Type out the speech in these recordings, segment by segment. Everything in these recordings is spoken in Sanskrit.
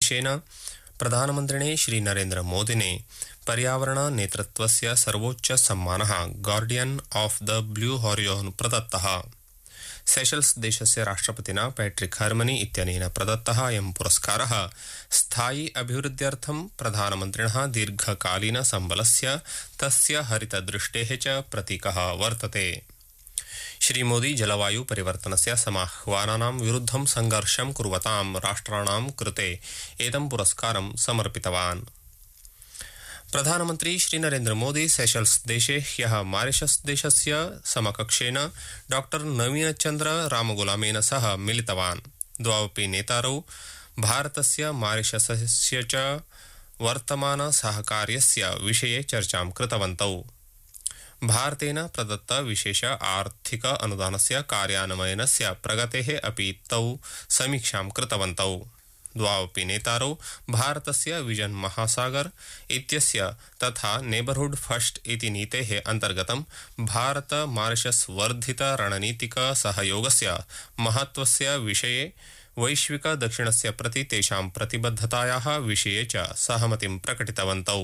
विशेषेण प्रधानमन्त्रिणे श्री नरेन्द्र मोदिने पर्यावरण नेतृत्वस्य सर्वोच्च सम्मानः guardian of the blue horizon प्रदत्तः। सेशल्स देशस्य राष्ट्रपतिना पैट्रिक हर्मनी इत्यनेन प्रदत्तः अयं पुरस्कारः स्थायी अभिवृद्ध्यर्थं प्रधानमन्त्रिणः दीर्घकालीन सम्बलस्य तस्य हरितदृष्टेः च प्रतीकः वर्तते। श्री मोदी जलवायु परिवर्तनस्य समाह्वानानां विरुद्धं संघर्षं कुर्वतां राष्ट्राणां कृते एतं पुरस्कारं समर्पितवान्। प्रधानमन्त्री श्री नरेन्द्र मोदी सेशल्स देशे ह्यः मॉरिशस देशस्य समकक्षेन डॉ नवीनचन्द्र रामगुलामेन सह मिलितवान्। द्वावपि नेतारौ भारतस्य मॉरिशसस्य च वर्तमान सहकार्यस्य विषये चर्चां कृतवन्तौ। भारतेन प्रदत्त विशेष आर्थिक अनुदानस्य कार्यान्वयनस्य प्रगतेः अपि तौ समीक्षां कृतवन्तौ। द्वावपि नेतारौ भारतस्य विजन महासागर इत्यस्य तथा नेबरहुड फर्स्ट इति नीतेः अन्तर्गतं भारत मॉरिशस वर्धित रणनीतिक सहयोगस्य महत्वस्य विषये वैश्विक दक्षिणस्य प्रति तेषां प्रतिबद्धतायाः विषये च सहमतिं प्रकटितवन्तौ।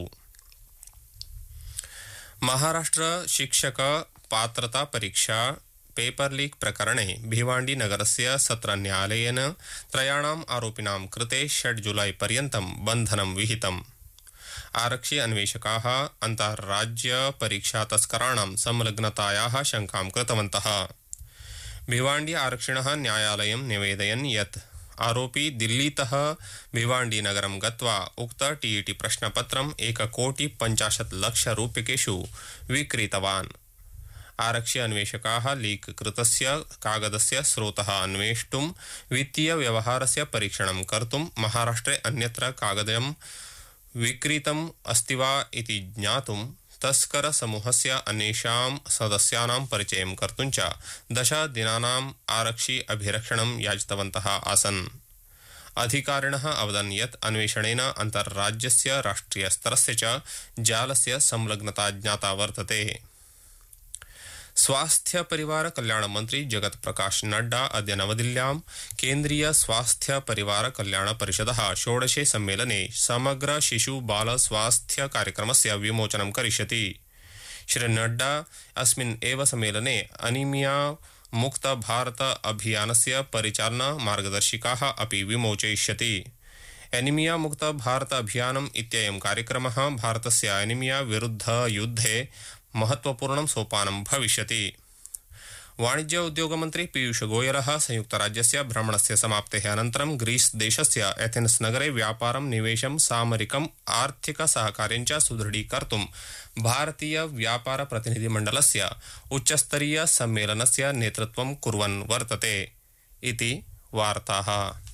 महाराष्ट्र शिक्षक पात्रता परीक्षा पेपर लीक प्रकरणे भिवांडी नगरस्य सत्र न्यायालयेन त्रयाणाम् आरोपिणां कृते 6 जुलै पर्यन्तं बन्धनं विहितम्। आरक्षि अन्वेषकाः अन्ताराज्य परीक्षा तस्कराणां संलग्नतायाः शङ्कां कृतवन्तः। भिवांडी आरक्षिणः न्यायालयं निवेदयन् यत् आरोपी दिल्लीतः भिवांडी नगरं गत्वा उक्त टीईटी प्रश्नपत्रं 1,50,00,000 विक्रीतवान्। आरक्षि अन्वेषकाः लीक कृतस्य कागदस्य स्रोतः अन्वेष्टुं वित्तीय व्यवहारस्य परीक्षणं कर्तुं महाराष्ट्रे अन्यत्र कागदं विक्रीतम् अस्ति वा इति ज्ञातुं तस्कर समूहस्य अन्येषां सदस्यानां परिचयं कर्तुं च 10 दिनानाम् आरक्षि अभिरक्षणं याचितवन्तः आसन्। अधिकारिणः अवदन् यत् अन्वेषणेन अन्तर्राज्यस्य राष्ट्रियस्तरस्य च जालस्य संलग्नता ज्ञाता वर्तते। स्वास्थ्य परिवार कल्याण मंत्री जगत प्रकाश नड्डा अद्य नवदिल्ल्यां केन्द्रीय स्वास्थ्य परिवार कल्याण परिषदः 16 सम्मेलने समग्र शिशु बाल स्वास्थ्य कार्यक्रमस्य विमोचनं करिष्यति। श्री नड्डा अस्मिन् एव सम्मेलने अनीमिया मुक्त भारत अभियानस्य परिचालन मार्गदर्शिकाः अपि विमोचयिष्यति। एनीमिया मुक्त भारत अभियानम् इत्ययं कार्यक्रमः भारतस्य एनीमिया विरुद्ध युद्धे महत्वपूर्णं सोपानं भविष्यति। वाणिज्य उद्योग मंत्री पीयूष गोयलः संयुक्तराज्यस्य भ्रमणस्य समाप्तेः अनन्तरं ग्रीस देशस्य एथेन्स नगरे व्यापारं निवेशं सामरिकम् आर्थिक सहकार्यं च सुदृढीकर्तुं भारतीय व्यापार प्रतिनिधिमण्डलस्य उच्चस्तरीय सम्मेलनस्य नेतृत्वं कुर्वन् वर्तते इति वार्ताः।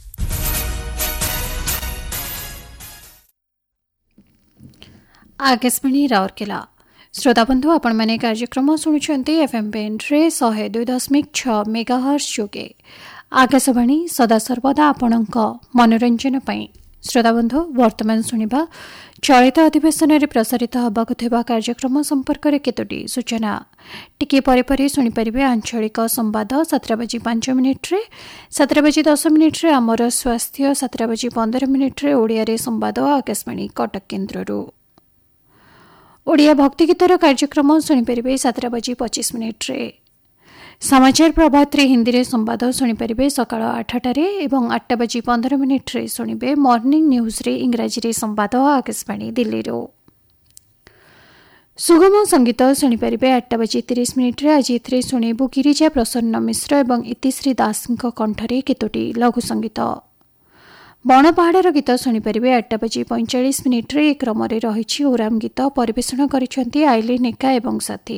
आकाशवाणी राउरकेला श्रोताबंधु आपण मैंने कार्यक्रम शुणुंटे एफएम बैंड्रे 102.6 मेगाहर्ट्ज जोगे आकाशवाणी सदासर्वदा आपणक मनोरंजन पई। श्रोताबंधु वर्तमान शुणिबा चलित अधिवेशन में प्रसारित होबाकु थिबा कार्यक्रम संपर्क में केतोटी सूचना। टिके परे परे शुणिपारे आंचलिक संवाद 7:05 7:10 आमर स्वास्थ्य 7:15 ओडिया संवाद आकाशवाणी कटक केन्द्ररू। ओडिया भक्तिगीतर कार्यक्रम शुणिपारे 7:25 समाचार प्रभात हिंदी में संवाद शुणिपारे सकाळ 8टारे और 8:15 शुणिबे मॉर्निंग न्यूज रे इंग्राजी रे संवाद आकाशवाणी दिल्ली रो। सुगम संगीत शुणिपारे 8:30 आज एथिरे शुणिबु गिरिजा प्रसन्न मिश्र और इतिश्री दास कंठरे केतोटी लघु संगीत। बणपहाड़ गीत शुणिपारे 8:45 क्रम रही ओराम गीत परिवेषण करिसेंती आइलिन एका एवं साथी।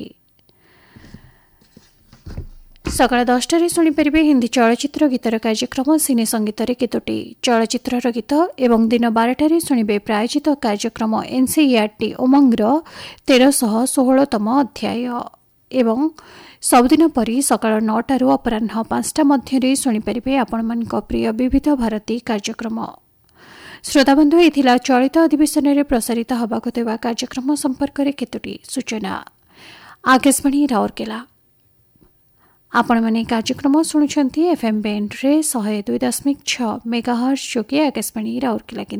सकाळ 10टारे शुणिपारे हिंदी चलचित्र गीतर कार्यक्रम सिने संगीत केतोटी चलचित्र गीत एवं दिन 12टारे शुणिबे प्रायोजित कार्यक्रम एनसीईआरटी उमंगर 1316तम अध्याय एवं सबुदिन परी सकाळ 9टारू अपराह्न 5टा मध्य शुणिपारे आपण प्रिय विविध भारती कार्यक्रम। श्रोताबंधु एथिला चलित अधिवेशन में प्रसारित होबाकु थिबा कार्यक्रम संपर्क में केतोटी सूचना। आकाशवाणी राउरकेला आपण माने कार्यक्रम शुणुछंती एफएम बैंड रे 102.6 मेगाहर्ट्ज जोगे आकाशवाणी राउरकेला केन्द्र।